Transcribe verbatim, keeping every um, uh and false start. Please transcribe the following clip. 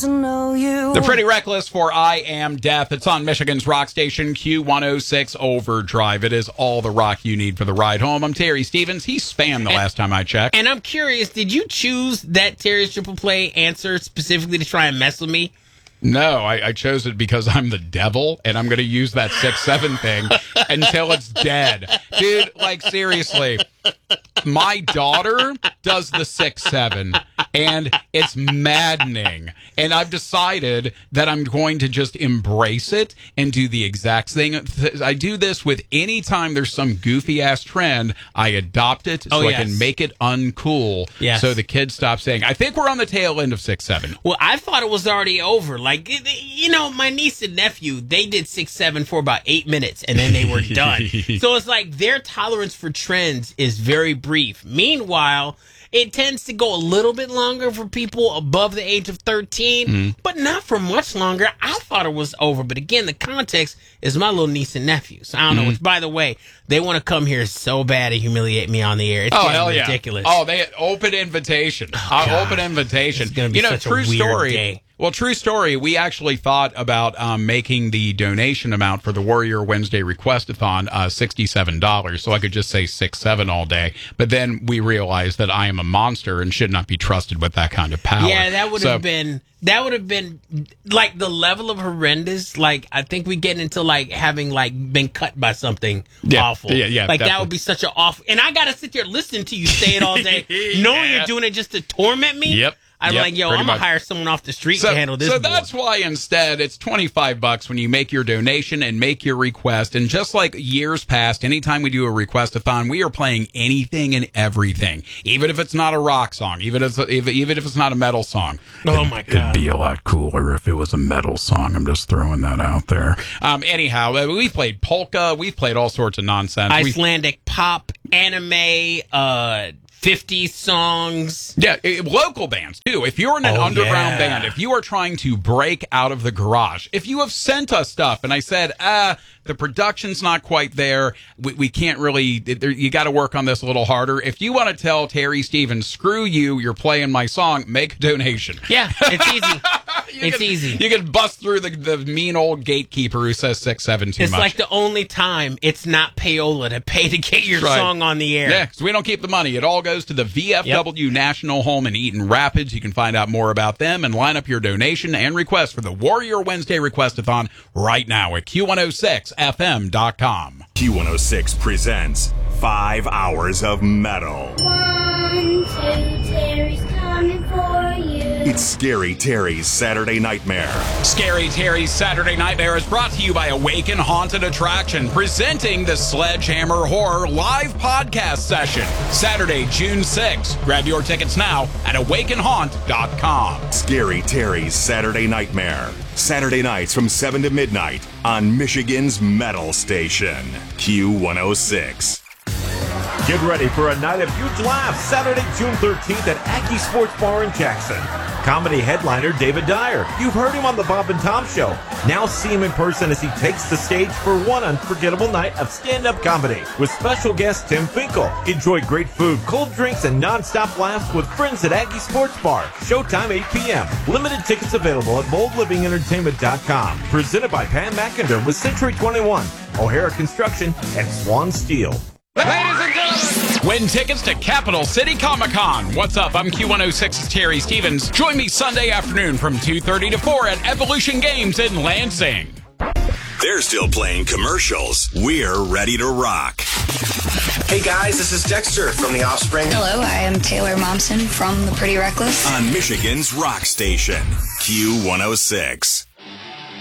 to know you. The Pretty Reckless for I Am Death. It's on Michigan's rock station, Q one oh six Overdrive. It is all the rock you need for the ride home. I'm Terry Stevens. He spammed the and, last time I checked. And I'm curious, did you choose that Terry's Triple Play answer specifically to try and mess with me? No, I, I chose it because I'm the devil, and I'm going to use that six seven thing until it's dead. Dude, like, seriously, my daughter does the six seven, and it's maddening. And I've decided that I'm going to just embrace it and do the exact thing. I do this with any time there's some goofy-ass trend, I adopt it so oh, yes. I can make it uncool yes. so the kids stop saying, I think we're on the tail end of six seven. Well, I thought it was already over. Like, you know, my niece and nephew, they did six seven for about eight minutes, and then they were done. So it's like their tolerance for trends is very brief. Meanwhile, it tends to go a little bit longer for people above the age of thirteen, mm. but not for much longer. I thought it was over. But again, the context is my little niece and nephew. So I don't mm. know. Which, by the way, they want to come here so bad and humiliate me on the air. It's oh, hell ridiculous. Yeah. Oh, they open invitation. Oh, uh, open invitation. It's going to be you know, such true a weird story. day. Well, true story, we actually thought about um, making the donation amount for the Warrior Wednesday Requestathon uh, sixty-seven dollars, so I could just say six seven all day. But then we realized that I am a monster and should not be trusted with that kind of power. Yeah, that would so, have been... That would have been, like, the level of horrendous. Like, I think we get into, like, having, like, been cut by something yeah, awful. Yeah, yeah, like, definitely. that would be such an awful... And I got to sit there listening to you say it all day, yeah. knowing you're doing it just to torment me. Yep. I'm yep, like, yo, I'm going to hire someone off the street so, to handle this. So board. that's why instead it's twenty-five bucks when you make your donation and make your request. And just like years past, anytime we do a requestathon, we are playing anything and everything. Even if it's not a rock song, even if, even if it's not a metal song. Oh, my God. It'd be a lot cooler if it was a metal song. I'm just throwing that out there. Um, anyhow, we've played polka. We've played all sorts of nonsense. Icelandic we've, pop, anime, uh... fifty songs. Yeah, it, local bands, too. If you're in an oh, underground yeah. band, if you are trying to break out of the garage, if you have sent us stuff and I said, ah, the production's not quite there, we, we can't really, there, you got to work on this a little harder. If you want to tell Terry Stevens, screw you, you're playing my song, make a donation. Yeah, it's easy. it's can, easy. You can bust through the, the mean old gatekeeper who says six seven too it's much. It's like the only time it's not payola to pay to get your right. song on the air. Yeah, because we don't keep the money. It all goes to the V F W yep. National Home in Eaton Rapids. You can find out more about them and line up your donation and request for the Warrior Wednesday Requestathon right now at Q one oh six F M dot com. Q one oh six presents Five Hours of Metal. One, two, Terry's coming for you. It's Scary Terry's Saturday Nightmare. Scary Terry's Saturday Nightmare is brought to you by Awaken Haunted Attraction, presenting the Sledgehammer Horror live podcast session, Saturday, June sixth. Grab your tickets now at awaken haunt dot com. Scary Terry's Saturday Nightmare. Saturday nights from seven to midnight on Michigan's Metal Station, Q one oh six. Get ready for a night of huge laughs Saturday, June thirteenth at Aggie Sports Bar in Jackson. Comedy headliner David Dyer. You've heard him on the Bob and Tom Show. Now see him in person as he takes the stage for one unforgettable night of stand-up comedy with special guest Tim Finkel. Enjoy great food, cold drinks, and non-stop laughs with friends at Aggie Sports Bar. Showtime eight p.m. Limited tickets available at bold living entertainment dot com. Presented by Pam McIntyre with Century twenty-one, O'Hara Construction, and Swan Steel. Ladies and gentlemen, win tickets to Capital City Comic-Con. What's up? I'm Q one oh six's Terry Stevens. Join me Sunday afternoon from two thirty to four at Evolution Games in Lansing. They're still playing commercials. We're ready to rock. Hey guys, this is Dexter from The Offspring. Hello, I am Taylor Momsen from The Pretty Reckless. On Michigan's rock station, Q one oh six.